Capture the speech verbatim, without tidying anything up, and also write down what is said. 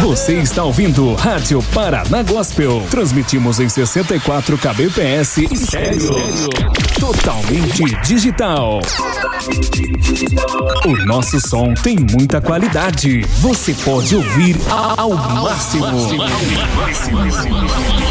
Você está ouvindo Rádio Paraná Gospel. Transmitimos em sessenta e quatro kbps e estéreo. Totalmente digital. O nosso som tem muita qualidade. Você pode ouvir ao máximo.